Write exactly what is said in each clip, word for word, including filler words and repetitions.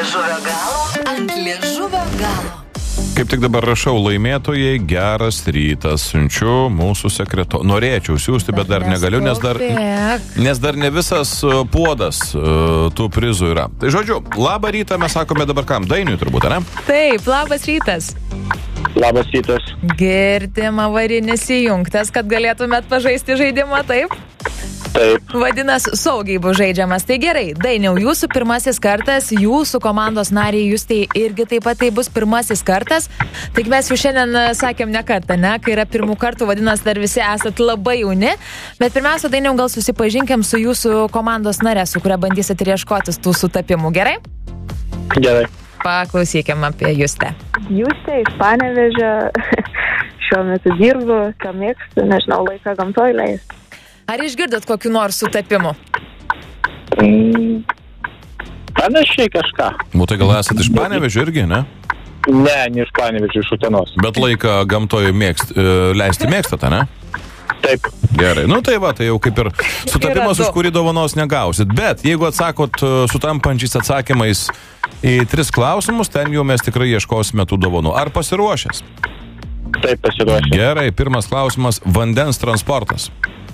liežuvio galo. Ant liežuvio galo. Kaip tik dabar rašau laimėtojai, geras rytas, siunčiu mūsų sekreto. Norėčiau siūsti, bet dar negaliu, nes dar, nes dar ne visas puodas uh, tų prizų yra. Tai žodžiu, labą rytą mes sakome dabar kam? Dainiui turbūt, ne? Taip, labas rytas. Labas rytas. Girdim avarinis įjungtas, kad galėtumėt pažaisti žaidimą, taip? Taip. Vadinasi, saugiai bus žaidžiamas. Tai gerai, Dainiau, jūsų pirmasis kartas, jūsų komandos nariai Justei irgi taip pat tai bus pirmasis kartas. Tik mes jau šiandien sakėm ne kartą, ne? Kai yra pirmų kartų, vadinasi, dar visi esat labai jauni. Bet pirmiausia, Dainiau, gal susipažinkim su jūsų komandos nare, su kuria bandysit ir ieškotis tų sutapimų, gerai? Gerai. Paklausykim apie Justę. Justė iš Panevėžio, šiuo metu dirbu, ką mėgstu, nežinau, laiką gamtoj leisti. Ar išgirdot kokiu nors sutapimu? Mm, panašiai kažką. Būtai gal esat iš Panevėžio irgi, ne? Ne, ne iš Panevėžio, iš Utenos. Bet laiką gamtoje mėgst, e, leisti mėgstate, ne? Taip. Gerai, nu tai va, tai jau kaip ir sutapimas, už kurį dovanos negausit. Bet jeigu atsakot sutampančiais atsakymais į tris klausimus, ten jau mes tikrai ieškosime tų dovanų. Ar pasiruošęs? Taip, pasiruošęs. Gerai, pirmas klausimas. Vandens transportas.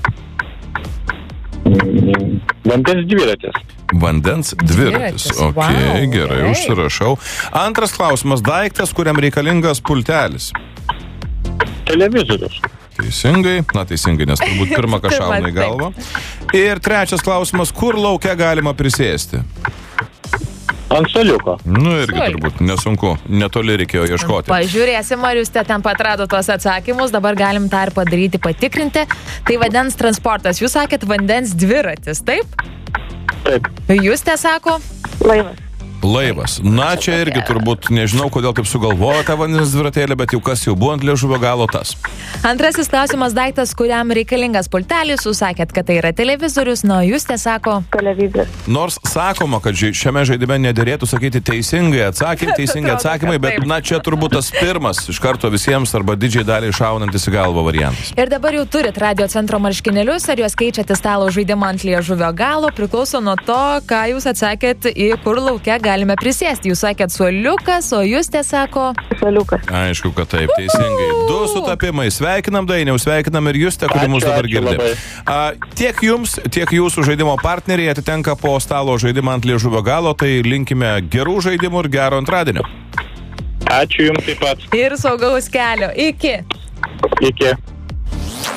Vandens dviratis. Vandens dviratis. Dviratis, Ok, wow, gerai, gerai. užsirašau. Antras klausimas. Daiktas, kuriam reikalingas pultelis. Televizorius. Teisingai. Na, teisingai, nes turbūt pirmą ką šauna į galvą. Ir trečias klausimas. Kur lauke galima prisėsti? Ant staliuko. Nu, irgi Suoliukas. turbūt nesunku. Netoli reikėjo ieškoti. Pažiūrėsim, ar jūs te ten patrado tuos atsakymus. Dabar galim tą ir padaryti, patikrinti. Tai vandens transportas. Jūs sakėt vandens dviratis, taip? Taip. Jūs te sako? Laivas. Laivas. Na, čia irgi turbūt, nežinau, kodėl taip sugalvojo tą vandens dviratėlį, bet jau kas jau buvo ant liežuvio galo tas. Antrasis klausimas, daiktas, kuriam reikalingas pultelis. Jūs sakėt, kad tai yra televizorius, na, jūs te sako? Televizorius. Nors sakoma, kad ži- šiame žaidime nederėtų sakyti teisingai atsakymai, teisingai Atrodo, atsakymai, kad bet, taip. na, čia turbūt tas pirmas iš karto visiems arba didžiai daliai šaunantis į galvą variantas. Ir dabar jau turit radio centro marškinėlius, ar juos keičiate stalo žaidimą ant liežuvio galo, priklauso nuo to, ką jūs atsakėt, į kur lauke galime prisėsti. Jūs sakėt suoliukas, o jūs te sako? Suoliukas. Aišku, kad taip, teisingai. Du sutapimai. Sveikinam Dainiau, sveikinam ir Justę, kuri Ačiū, mūsų dabar ačiū girdi. labai. A, tiek jums, tiek jūsų žaidimo partneriai atitenka po stalo žaidimą ant liežuvio galo, tai linkime gerų žaidimų ir gero antradienio. Ačiū Jums taip pat. Ir saugaus kelio. Iki. Iki.